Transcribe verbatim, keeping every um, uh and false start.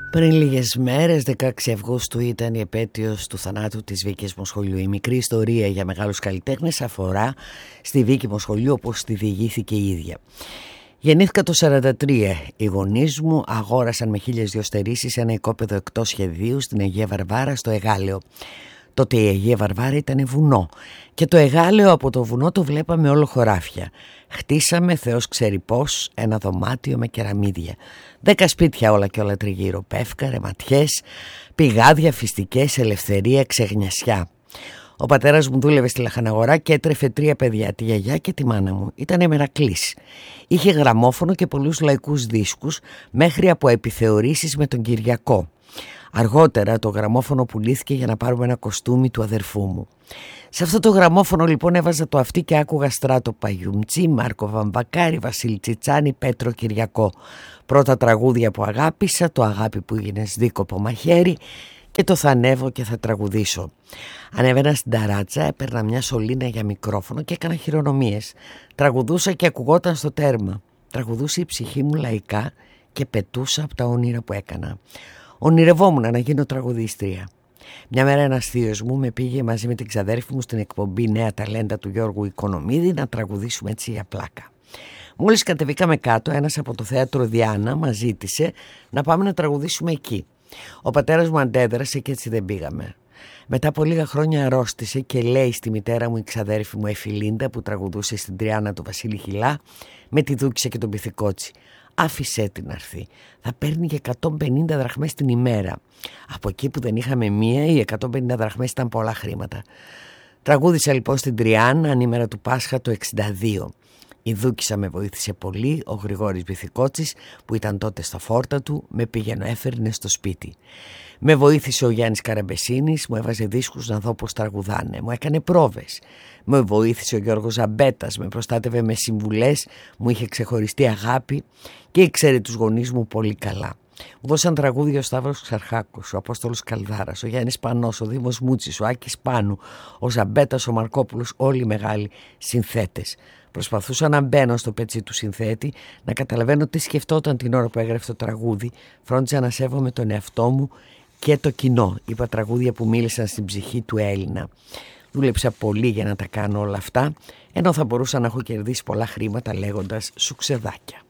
Πριν λίγες μέρες, δεκαέξι Αυγούστου, ήταν η επέτειος του θανάτου της Βίκης Μοσχολιού. Η μικρή ιστορία για μεγάλους καλλιτέχνες αφορά στη Βίκη Μοσχολιού όπως τη διηγήθηκε η ίδια. Γεννήθηκα το σαράντα τρία. Οι γονείς μου αγόρασαν με χίλιες δυο στερήσεις ένα οικόπεδο εκτός σχεδίου στην Αγία Βαρβάρα στο Εγάλεο. Τότε η Αγία Βαρβάρα ήταν βουνό και το Εγάλεο από το βουνό το βλέπαμε όλο χωράφια. Χτίσαμε, Θεός ξέρει πώς, ένα δωμάτιο με κεραμίδια. Δέκα σπίτια όλα και όλα τριγύρω, πεύκα, ρεματιές, πηγάδια, φυστικές, ελευθερία, ξεγνιασιά. Ο πατέρας μου δούλευε στη λαχαναγορά και έτρεφε τρία παιδιά, τη γιαγιά και τη μάνα μου. Ήτανε μερακλής. Είχε γραμμόφωνο και πολλούς λαϊκούς δίσκους, μέχρι από επιθεωρήσεις με τον Κυριακό. Αργότερα το γραμμόφωνο πουλήθηκε για να πάρουμε ένα κοστούμι του αδερφού μου. Σε αυτό το γραμμόφωνο λοιπόν έβαζα το αυτί και άκουγα Στράτο Παγιουμτζή, Μάρκο Βαμβακάρη, Βασίλη Τσιτσάνη, Πέτρο Κυριακό. Πρώτα τραγούδια που αγάπησα, το αγάπη που γίνες δίκοπο μαχαίρι και το θα ανέβω και θα τραγουδήσω. Ανέβαινα στην ταράτσα, έπαιρνα μια σωλήνα για μικρόφωνο και έκανα χειρονομίες. Τραγουδούσα και ακουγόταν στο τέρμα. Τραγουδούσε η ψυχή μου λαϊκά και πετούσα από τα όνειρα που έκανα. Ονειρευόμουν να γίνω τραγουδίστρια. Μια μέρα ένας θείος μου με πήγε μαζί με την ξαδέρφη μου στην εκπομπή Νέα Ταλέντα του Γιώργου Οικονομίδη να τραγουδήσουμε έτσι για πλάκα. Μόλις κατεβήκαμε κάτω, ένας από το θέατρο Διάνα μας ζήτησε να πάμε να τραγουδήσουμε εκεί. Ο πατέρας μου αντέδρασε και έτσι δεν πήγαμε. Μετά από λίγα χρόνια αρρώστησε και λέει στη μητέρα μου η ξαδέρφη μου Εφηλίντα που τραγουδούσε στην Τριάνα του Βασίλη Χιλά με τη Δούκησα και τον Πυθικότσι. Άφησέ την να έρθει. Θα παίρνει και εκατόν πενήντα δραχμές την ημέρα. Από εκεί που δεν είχαμε μία, οι εκατόν πενήντα δραχμές ήταν πολλά χρήματα. Τραγούδισα λοιπόν στην Τριάνα ανήμερα του Πάσχα το εξήντα δύο. Η Δούκησα με βοήθησε πολύ, ο Γρηγόρης Πυθικότσης που ήταν τότε στα φόρτα του με πήγαινε έφερνε στο σπίτι. Με βοήθησε ο Γιάννης Καραμπεσίνης, μου έβαζε δίσκους να δω πως τραγουδάνε, μου έκανε πρόβες. Με βοήθησε ο Γιώργος Ζαμπέτας, με προστάτευε με συμβουλές, μου είχε ξεχωριστή αγάπη και ήξερε τους γονείς μου πολύ καλά. Μου δώσαν τραγούδια ο Σταύρος Ξαρχάκος, ο Απόστολος Καλδάρας, ο Γιάννης Πανός, ο Δήμος Μούτσης, ο Άκης Πάνου, ο Ζαμπέτας, ο Μαρκόπουλος, όλοι οι μεγάλοι συνθέτες. Προσπαθούσα να μπαίνω στο πετσί του συνθέτη, να καταλαβαίνω τι σκεφτόταν την ώρα που έγραφε το τραγούδι. Φρόντιζα να σέβομαι τον εαυτό μου και το κοινό. Είπα τραγούδια που μίλησαν στην ψυχή του Έλληνα. Δούλεψα πολύ για να τα κάνω όλα αυτά, ενώ θα μπορούσα να έχω κερδίσει πολλά χρήματα λέγοντας σουξεδάκια.